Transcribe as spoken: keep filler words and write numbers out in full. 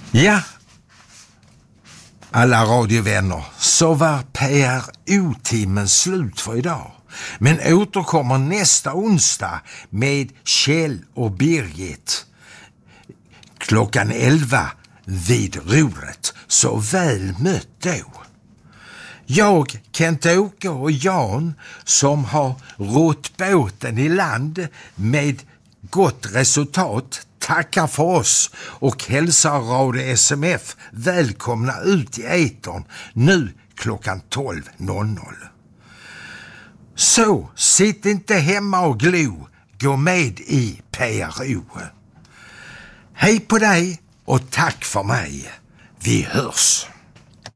Ja, alla radiovänner, så var P R O-timmen slut för idag. Men återkommer nästa onsdag med Kjell och Birgit klockan elva vid roret. Så väl mött då. Jag, Kent-Åke och Jan som har rått båten i land med gott resultat tackar för oss och hälsar Radio S M F välkomna ut i etern nu klockan tolv. Så sitt inte hemma och glo, gå med i P R O. Hej på dig och tack för mig. Vi hörs.